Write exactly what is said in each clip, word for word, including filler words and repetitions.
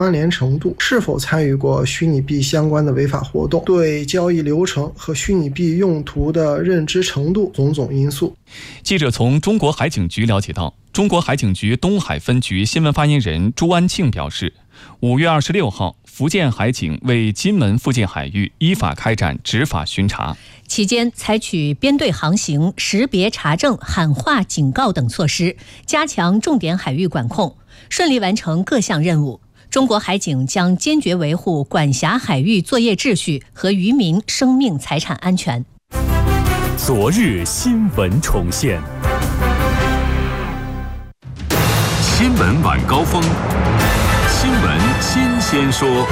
关联程度，是否参与过虚拟币相关的违法活动，对交易流程和虚拟币用途的认知程度种种因素。 记者从中国海警局了解到，中国海警局东海分局新闻发言人朱安庆表示，五月二十六号，福建海警为金门附近海域依法开展执法巡查， 期间采取编队航行、识别查证、喊话警告等措施，加强重点海域管控，顺利完成各项任务。中国海警将坚决维护管辖海域作业秩序和渔民生命财产安全。 昨日新闻重现，新闻晚高峰，新闻新鲜说。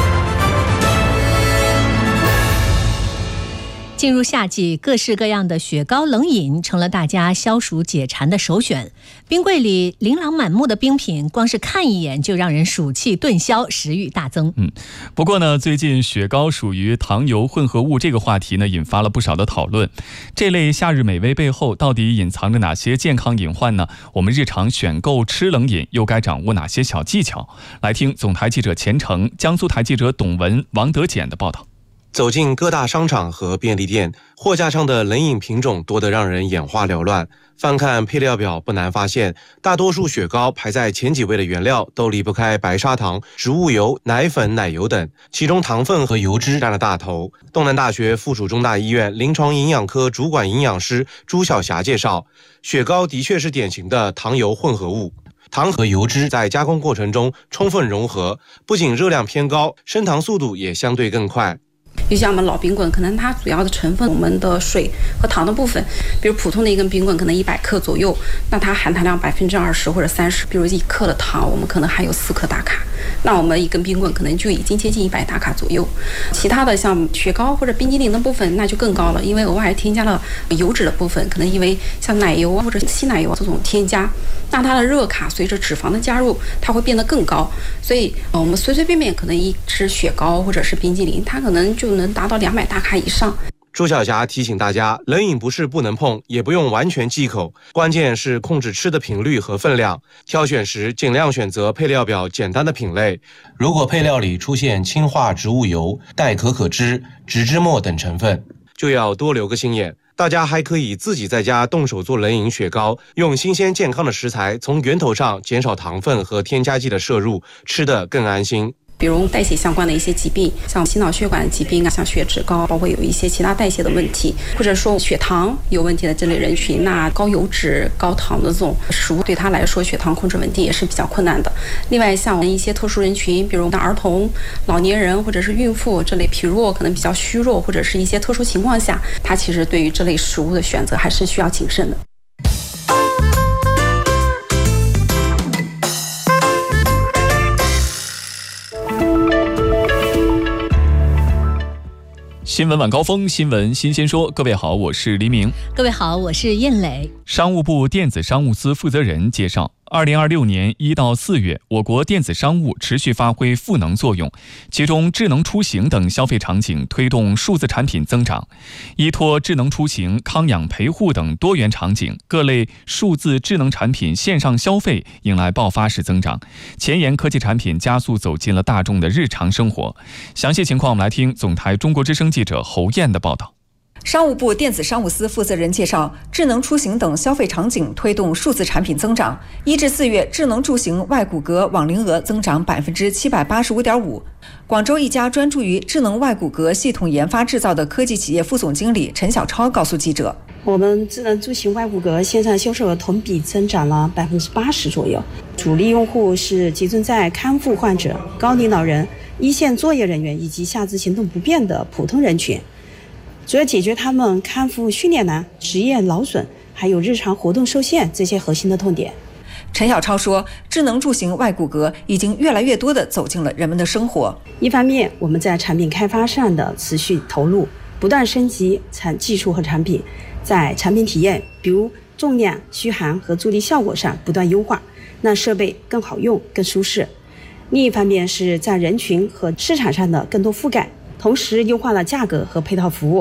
进入夏季，各式各样的雪糕冷饮成了大家消暑解馋的首选。冰柜里琳琅满目的冰品，光是看一眼就让人暑气顿消，食欲大增。 嗯，不过呢，最近雪糕属于糖油混合物这个话题呢，引发了不少的讨论。这类夏日美味背后，到底隐藏着哪些健康隐患呢？我们日常选购吃冷饮又该掌握哪些小技巧？来听总台记者钱程、江苏台记者董文、王德简的报道。 走进各大商场和便利店，货架上的冷饮品种多得让人眼花缭乱。翻看配料表，不难发现，大多数雪糕排在前几位的原料都离不开白砂糖、植物油、奶粉、奶油等，其中糖分和油脂占了大头。东南大学附属中大医院临床营养科主管营养师朱晓霞介绍，雪糕的确是典型的糖油混合物。糖和油脂在加工过程中充分融合，不仅热量偏高，升糖速度也相对更快。 就像我们老冰棍，可能它主要的成分我们的水和糖的部分，比如普通的一根冰棍可能一百克左右，那它含糖量百分之二十或者三十，比如一克的糖我们可能含有四克大卡，那我们一根冰棍可能就已经接近一百大卡左右。其他的像雪糕或者冰激凌的部分那就更高了，因为额外添加了油脂的部分，可能因为像奶油或者稀奶油这种添加，那它的热卡随着脂肪的加入它会变得更高，所以我们随随便便可能一吃雪糕或者是冰激凌，它可能就能达到两百大卡以上。 朱晓霞提醒大家，冷饮不是不能碰，也不用完全忌口，关键是控制吃的频率和分量。挑选时尽量选择配料表简单的品类，如果配料里出现氢化植物油、代可可脂、植脂末等成分，就要多留个心眼。大家还可以自己在家动手做冷饮雪糕，用新鲜健康的食材，从源头上减少糖分和添加剂的摄入，吃得更安心。 比如代谢相关的一些疾病，像心脑血管疾病啊，像血脂高，包括有一些其他代谢的问题，或者说血糖有问题的这类人群，那高油脂、高糖的这种食物对他来说，血糖控制稳定也是比较困难的。另外，像一些特殊人群，比如儿童、老年人或者是孕妇这类疲弱、可能比较虚弱，或者是一些特殊情况下，他其实对于这类食物的选择还是需要谨慎的。 新闻晚高峰，新闻新鲜说。各位好，我是黎明。 各位好，我是燕磊。 商务部电子商务司负责人介绍，二零二六年一到四月，我国电子商务持续发挥赋能作用，其中智能出行等消费场景推动数字产品增长。依托智能出行、康养陪护等多元场景，各类数字智能产品线上消费迎来爆发式增长，前沿科技产品加速走进了大众的日常生活。详细情况我们来听总台中国之声记者侯燕的报道。 商务部电子商务司负责人介绍，智能出行等消费场景推动数字产品增长。一至四月，智能出行外骨骼网龄额增长百分之七百八十五点五。广州一家专注于智能外骨骼系统研发制造的科技企业副总经理陈小超告诉记者， 我们智能出行外骨骼线上销售额同比增长了百分之八十左右，主力用户是集中在康复患者、高龄老人、一线作业人员以及下肢行动不便的普通人群。主要解决他们康复训练难、职业劳损还有日常活动受限这些核心的痛点。 陈小超说，智能出行外骨骼已经越来越多地走进了人们的生活。 一方面，我们在产品开发上的持续投入，不断升级产技术和产品，在产品体验，比如重量、续航和助力效果上不断优化，让设备更好用、更舒适。另一方面是在人群和市场上的更多覆盖，同时优化了价格和配套服务。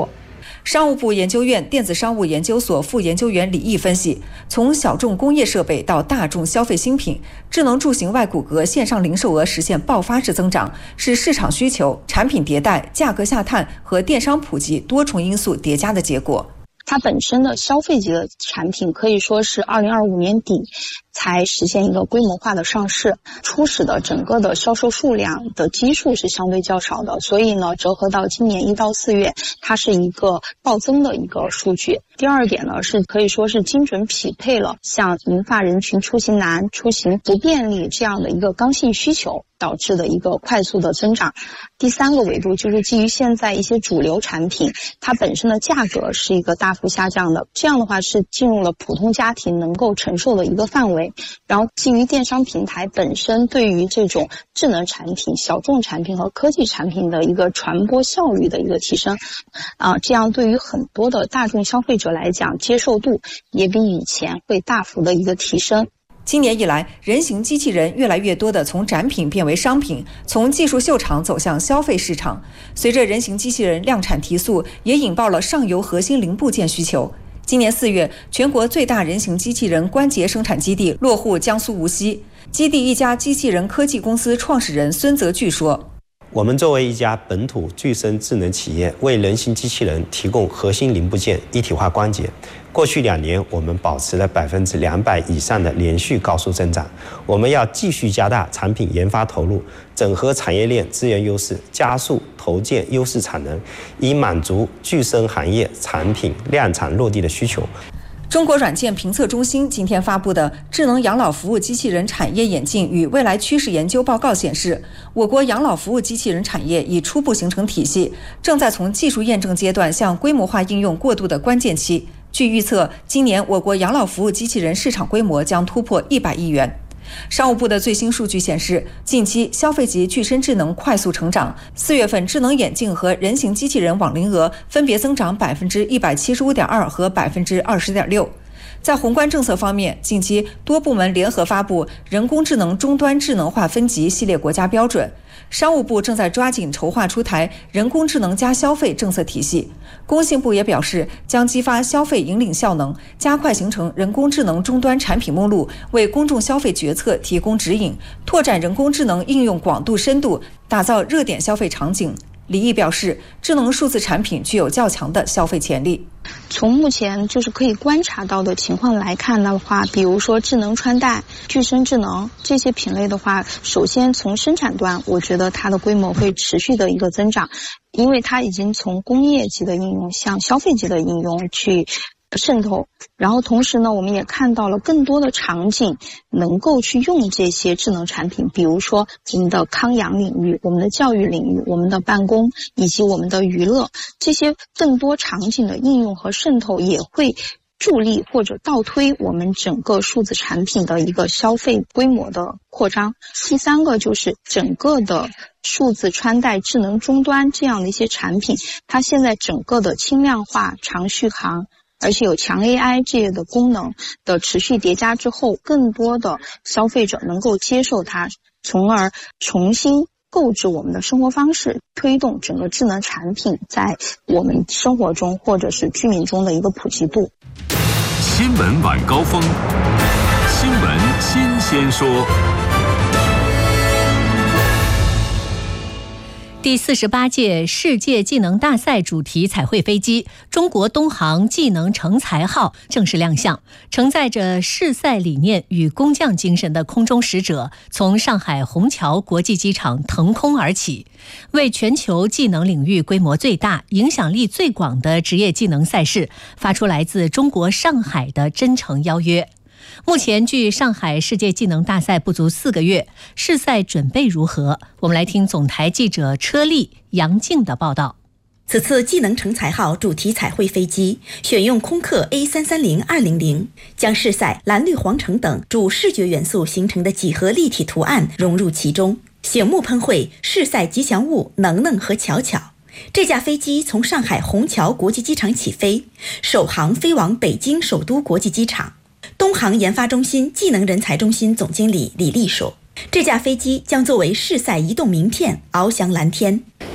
商务部研究院电子商务研究所副研究员李毅分析，从小众工业设备到大众消费新品，智能住行外骨骼线上零售额实现爆发式增长，是市场需求、产品迭代、价格下探和电商普及多重因素叠加的结果。 它本身的消费级的产品可以说是二零二五年底才实现一个规模化的上市，初始的整个的销售数量的基数是相对较少的，所以呢，折合到今年一到四月，它是一个暴增的一个数据。第二点呢，是可以说是精准匹配了像银发人群出行难、出行不便利这样的一个刚性需求导致的一个快速的增长。第三个维度就是基于现在一些主流产品，它本身的价格是一个大幅下降的，这样的话是进入了普通家庭能够承受的一个范围。然后基于电商平台本身对于这种智能产品、小众产品和科技产品的一个传播效率的一个提升，啊，这样对于很多的大众消费者来讲，接受度也比以前会大幅的一个提升。 今年以来，人形机器人越来越多地从展品变为商品，从技术秀场走向消费市场。随着人形机器人量产提速，也引爆了上游核心零部件需求。今年四月，全国最大人形机器人关节生产基地落户江苏无锡。基地一家机器人科技公司创始人孙泽巨说：“ 我们作为一家本土具身智能企业，为人形机器人提供核心零部件、一体化关节。过去两年，我们保持了百分之两百以上的连续高速增长。我们要继续加大产品研发投入，整合产业链资源优势，加速投建优势产能，以满足具身行业产品量产落地的需求。” 中国软件评测中心今天发布的《智能养老服务机器人产业演进与未来趋势研究报告》显示，我国养老服务机器人产业已初步形成体系，正在从技术验证阶段向规模化应用过渡的关键期。据预测，今年我国养老服务机器人市场规模将突破一百亿元。商务部的最新数据显示，近期消费级具身智能快速成长，四月份智能眼镜和人形机器人网龄额分别增长百分之一百七十五点二和百分之二十点六。在宏观政策方面，近期多部门联合发布人工智能终端智能化分级系列国家标准。商务部正在抓紧筹划出台人工智能加消费政策体系。工信部也表示，将激发消费引领效能，加快形成人工智能终端产品目录，为公众消费决策提供指引，拓展人工智能应用广度深度，打造热点消费场景。李毅表示，智能数字产品具有较强的消费潜力。 从目前就是可以观察到的情况来看的话，比如说智能穿戴、具身智能这些品类的话，首先从生产端，我觉得它的规模会持续的一个增长，因为它已经从工业级的应用向消费级的应用去渗透，然后同时呢，我们也看到了更多的场景能够去用这些智能产品，比如说我们的康养领域、我们的教育领域、我们的办公以及我们的娱乐，这些更多场景的应用和渗透也会助力或者倒推我们整个数字产品的一个消费规模的扩张。第三个就是整个的数字穿戴、智能终端这样的一些产品，它现在整个的轻量化、长续航，而且有强 A I 这类的功能的持续叠加之后，更多的消费者能够接受它，从而重新构筑我们的生活方式，推动整个智能产品在我们生活中或者是居民中的一个普及度。 新闻晚高峰，新闻新鲜说。 第四十八届世界技能大赛主题彩绘飞机中国东航技能成才号正式亮相，承载着世赛理念与工匠精神的空中使者从上海虹桥国际机场腾空而起，为全球技能领域规模最大、影响力最广的职业技能赛事发出来自中国上海的真诚邀约。目前距上海世界技能大赛不足四个月，世赛准备如何？我们来听总台记者车丽、杨静的报道。 此次技能成才号主题彩绘飞机选用空客 A 三三零二零零，将世赛蓝绿黄橙等主视觉元素形成的几何立体图案融入其中，醒目喷绘世赛吉祥物能能和巧巧。这架飞机从上海虹桥国际机场起飞，首航飞往北京首都国际机场。东航研发中心技能人才中心总经理李丽说，这架飞机将作为世赛移动名片翱翔蓝天。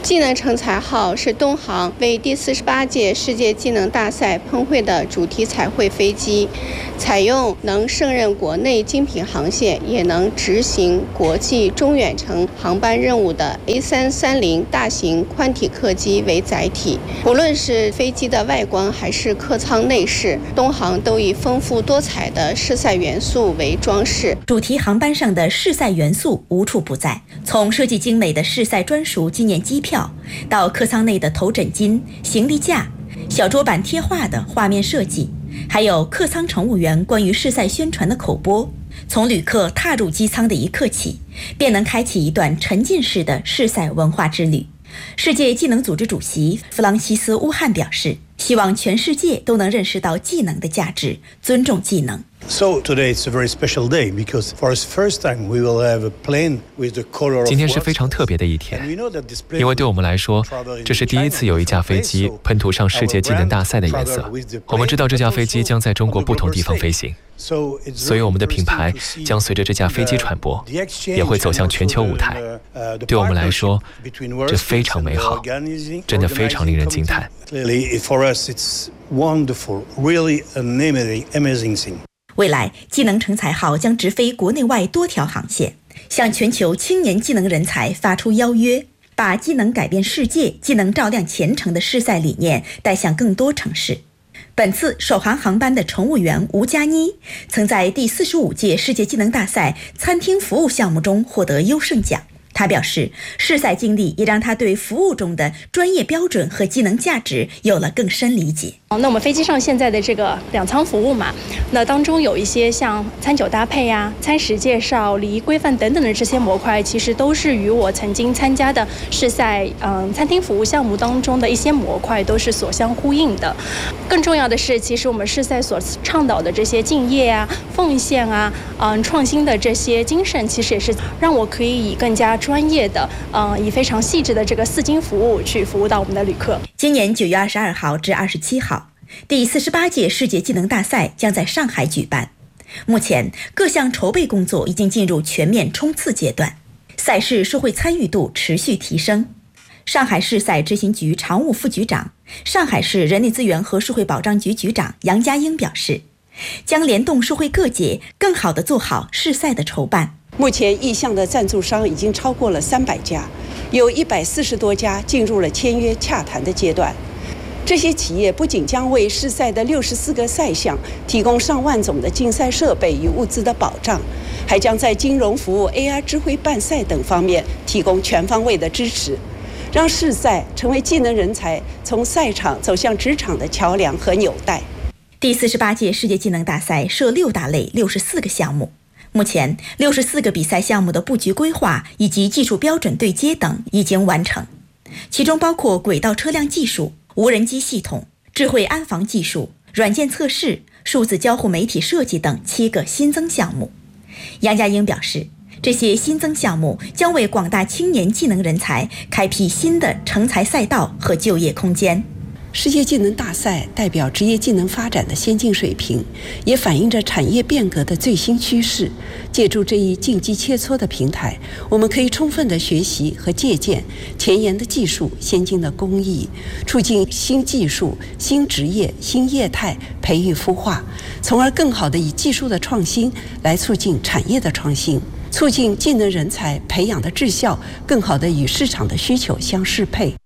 技能成才号是东航为第四十八届世界技能大赛喷绘的主题彩绘飞机，采用能胜任国内精品航线，也能执行国际中远程航班任务的 A 三三零大型宽体客机为载体。无论是飞机的外观还是客舱内饰，东航都以丰富多彩的试赛元素为装饰。 主题航班上的试赛元素无处不在，从设计精美的试赛专属纪念机票，到客舱内的头枕巾、行李架、小桌板贴画的画面设计，还有客舱乘务员关于试赛宣传的口播。从旅客踏入机舱的一刻起，便能开启一段沉浸式的试赛文化之旅。世界技能组织主席弗朗西斯·乌汉表示，希望全世界都能认识到技能的价值，尊重技能。 So today it's a very special day because for the first time we will have a plane with the color of 今天是非常特别的一天，因为对我们来说，这是第一次有一架飞机喷涂上世界技能大赛的颜色。我们知道这架飞机将在中国不同地方飞行，所以我们的品牌将随着这架飞机传播，也会走向全球舞台。对我们来说，这非常美好，真的非常令人惊叹。 For us, it's wonderful, really an amazing, amazing thing. 未来，技能成才号将直飞国内外多条航线，向全球青年技能人才发出邀约，把技能改变世界、技能照亮前程的试赛理念带向更多城市。本次首航航班的乘务员吴佳妮，曾在第四十五届世界技能大赛餐厅服务项目中获得优胜奖。他表示，试赛经历也让他对服务中的专业标准和技能价值有了更深理解。 那我们飞机上现在的这个两舱服务嘛，那当中有一些像餐酒搭配呀、餐食介绍、礼仪规范等等的这些模块，其实都是与我曾经参加的试赛嗯餐厅服务项目当中的一些模块都是所相呼应的。更重要的是，其实我们试赛所倡导的这些敬业啊、奉献啊、嗯创新的这些精神，其实也是让我可以以更加专业的，嗯，以非常细致的这个四金服务去服务到我们的旅客。 今年九月二十二号至二十七号，第四十八届世界技能大赛将在上海举办。目前，各项筹备工作已经进入全面冲刺阶段，赛事社会参与度持续提升。上海市赛执行局常务副局长、上海市人力资源和社会保障局局长杨家英表示，将联动社会各界，更好地做好试赛的筹办。 目前意向的赞助商已经超过了三百家，有一百四十多家进入了签约洽谈的阶段。这些企业不仅将为试赛的六十四个赛项提供上万种的竞赛设备与物资的保障，还将在金融服务、A R 智慧办赛等方面提供全方位的支持，让试赛成为技能人才从赛场走向职场的桥梁和纽带。 第四十八届世界技能大赛设六大类六十四个项目。目前，六十四个比赛项目的布局规划以及技术标准对接等已经完成，其中包括轨道车辆技术、无人机系统、智慧安防技术、软件测试、数字交互媒体设计等七个新增项目。杨家英表示，这些新增项目将为广大青年技能人才开辟新的成才赛道和就业空间。 世界技能大赛代表职业技能发展的先进水平，也反映着产业变革的最新趋势。借助这一竞技切磋的平台，我们可以充分的学习和借鉴前沿的技术、先进的工艺，促进新技术、新职业、新业态培育孵化，从而更好的以技术的创新来促进产业的创新，促进技能人才培养的质效更好的与市场的需求相适配。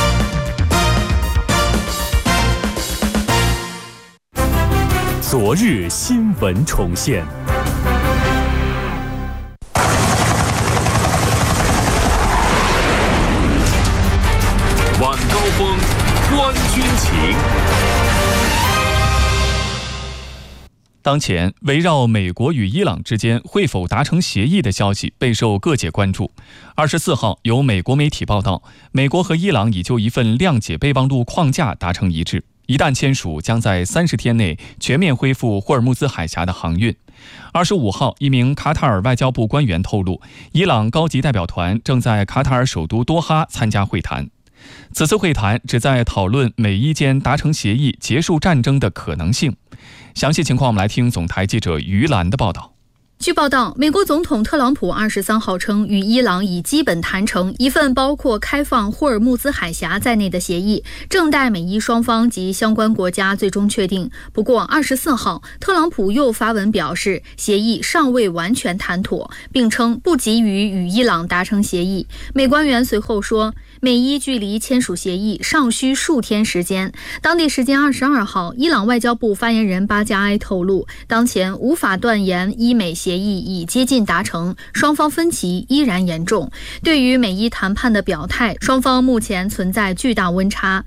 昨日新闻重现，晚高峰观军情。 当前，围绕美国与伊朗之间会否达成协议的消息备受各界关注。二十四号，有美国媒体报道，美国和伊朗已就一份谅解备忘录框架达成一致。一旦签署，将在三十天内全面恢复霍尔木兹海峡的航运。二十五号，一名卡塔尔外交部官员透露，伊朗高级代表团正在卡塔尔首都多哈参加会谈。此次会谈旨在讨论美伊间达成协议结束战争的可能性。详细情况，我们来听总台记者于兰的报道。 据报道，美国总统特朗普二十三号称，与伊朗已基本谈成一份包括开放霍尔木兹海峡在内的协议，正待美伊双方及相关国家最终确定。不过，二十四号，特朗普又发文表示，协议尚未完全谈妥，并称不急于与伊朗达成协议。美官员随后说，美伊距离签署协议尚需数天时间。当地时间二十二号，伊朗外交部发言人巴加埃透露，当前无法断言伊美协议已接近达成，双方分歧依然严重。对于美伊谈判的表态，双方目前存在巨大温差。